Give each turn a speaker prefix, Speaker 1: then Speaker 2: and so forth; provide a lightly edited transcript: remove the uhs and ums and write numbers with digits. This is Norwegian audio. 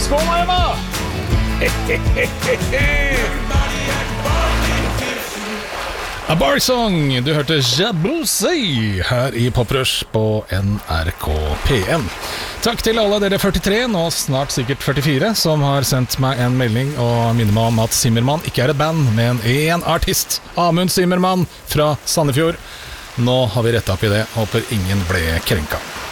Speaker 1: Skål, Emma! A Bar Song, du hørte Jabousi her i Poprush på NRK P1. Takk til alle dere 43, nå snart sikkert 44, som har sendt meg en melding og minner meg om at Zimmermann ikke er et band, men en artist. Amund Zimmermann fra Sandefjord. Nå har vi rettet opp i det, håper ingen ble krenka.